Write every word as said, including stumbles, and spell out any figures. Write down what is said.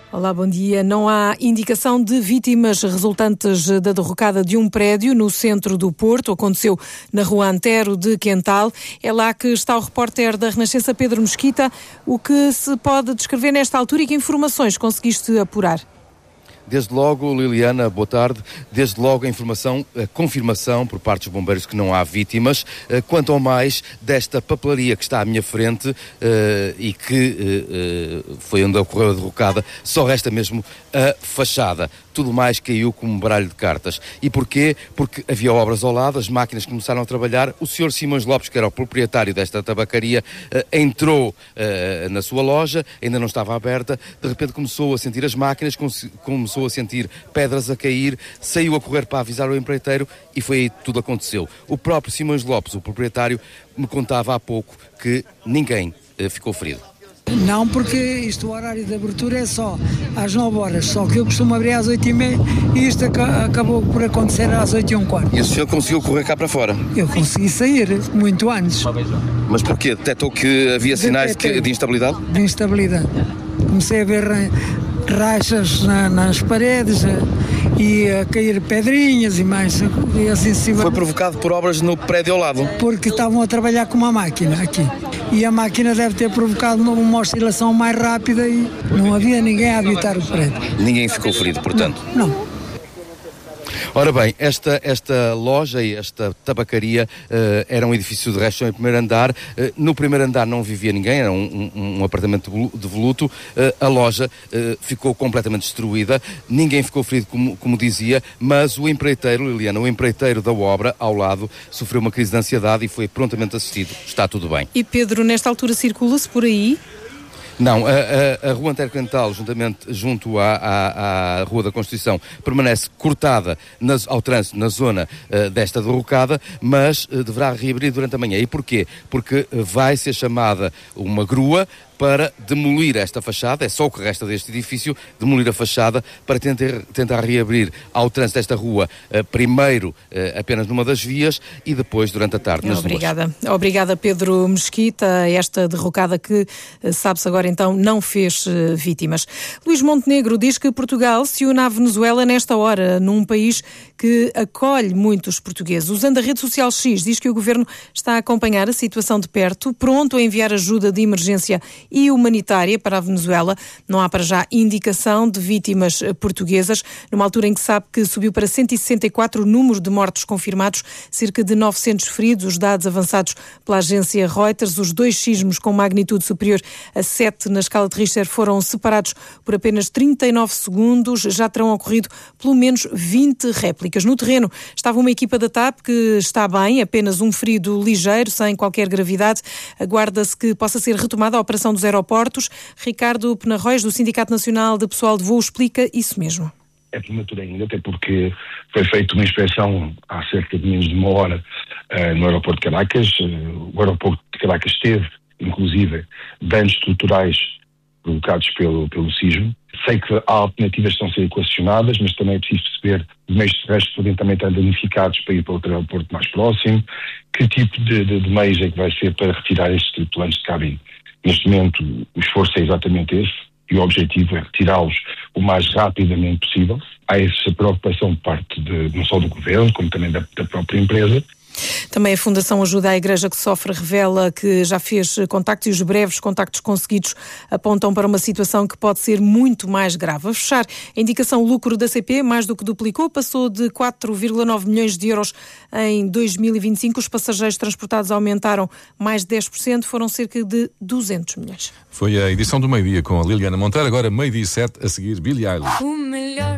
Olá, bom dia. Não há indicação de vítimas resultantes da derrocada de um prédio no centro do Porto. Aconteceu na Rua Antero de Quental. É lá que está o repórter da Renascença, Pedro Mesquita. O que se pode descrever nesta altura e que informações conseguiste apurar? Desde logo, Liliana, boa tarde. Desde logo a informação, a confirmação por parte dos bombeiros que não há vítimas. Quanto ao mais desta papelaria que está à minha frente uh, e que uh, foi onde ocorreu a derrocada, só resta mesmo a fachada. Tudo mais caiu como um baralho de cartas. E porquê? Porque havia obras ao lado, as máquinas começaram a trabalhar. O senhor Simões Lopes, que era o proprietário desta tabacaria, uh, entrou uh, na sua loja, ainda não estava aberta, de repente começou a sentir as máquinas, começou a sentir pedras a cair, saiu a correr para avisar o empreiteiro e foi aí que tudo aconteceu. O próprio Simões Lopes, o proprietário, me contava há pouco que ninguém uh, ficou ferido. Não, porque isto, o horário de abertura é só às nove horas, só que eu costumo abrir às oito e meia e isto acabou por acontecer às oito e um quarto. E o senhor conseguiu correr cá para fora? Eu consegui sair, muito antes. Mas porquê? Detectou que havia sinais de, que, de instabilidade? De instabilidade. Comecei a ver rachas na, nas paredes e a cair pedrinhas e mais e assim se Foi provocado por obras no prédio ao lado? Porque estavam a trabalhar com uma máquina aqui e a máquina deve ter provocado uma, uma oscilação mais rápida e não havia ninguém a habitar o prédio. Ninguém ficou ferido, portanto? Não, não. Ora bem, esta, esta loja e esta tabacaria uh, era um edifício de resto em primeiro andar. Uh, no primeiro andar não vivia ninguém, era um, um, um apartamento de voluto. Uh, a loja uh, ficou completamente destruída, ninguém ficou ferido, como, como dizia, mas o empreiteiro, Liliana, o empreiteiro da obra ao lado, sofreu uma crise de ansiedade e foi prontamente assistido. Está tudo bem. E Pedro, nesta altura circula-se por aí? Não, a, a, a Rua Antero Quental, juntamente junto à, à, à Rua da Constituição, permanece cortada nas, ao trânsito na zona uh, desta derrocada, mas uh, deverá reabrir durante a manhã. E porquê? Porque uh, vai ser chamada uma grua para demolir esta fachada, é só o que resta deste edifício, demolir a fachada para tentar, tentar reabrir ao trânsito desta rua, uh, primeiro uh, apenas numa das vias e depois durante a tarde nas Obrigada. duas. Obrigada, Pedro Mesquita. Esta derrocada que, uh, sabe-se agora então, não fez uh, vítimas. Luís Montenegro diz que Portugal se une à Venezuela nesta hora, num país que acolhe muitos portugueses. Usando a rede social X, diz que o governo está a acompanhar a situação de perto, pronto a enviar ajuda de emergência e humanitária para a Venezuela. Não há para já indicação de vítimas portuguesas, numa altura em que sabe que subiu para cento e sessenta e quatro o número de mortos confirmados, cerca de novecentos feridos, os dados avançados pela agência Reuters. Os dois sismos com magnitude superior a sete na escala de Richter foram separados por apenas trinta e nove segundos. Já terão ocorrido pelo menos vinte réplicas. No terreno estava uma equipa da T A P que está bem, apenas um ferido ligeiro, sem qualquer gravidade. Aguarda-se que possa ser retomada a operação dos aeroportos. Ricardo Penarroz, do Sindicato Nacional de Pessoal de Voo, explica isso mesmo. É prematuro ainda, até porque foi feita uma inspeção há cerca de menos de uma hora uh, no aeroporto de Caracas. Uh, o aeroporto de Caracas teve, inclusive, danos estruturais provocados pelo, pelo sismo. Sei que há alternativas que estão a ser equacionadas, mas também é preciso perceber os meios terrestres podem também estar danificados para ir para outro aeroporto mais próximo. Que tipo de, de, de meios é que vai ser para retirar estes tripulantes de cabine? Neste momento, o esforço é exatamente esse e o objetivo é retirá-los o mais rapidamente possível. Há essa preocupação por parte de, não só do governo, como também da, da própria empresa. Também a Fundação Ajuda à Igreja que Sofre revela que já fez contactos e os breves contactos conseguidos apontam para uma situação que pode ser muito mais grave. A fechar, a indicação lucro da C P mais do que duplicou, passou de quatro vírgula nove milhões de euros em dois mil e vinte e cinco. Os passageiros transportados aumentaram mais de dez por cento, foram cerca de duzentos milhões. Foi a edição do meio-dia com a Liliana Monteiro, agora meio-dia e sete, a seguir Billie Eilish.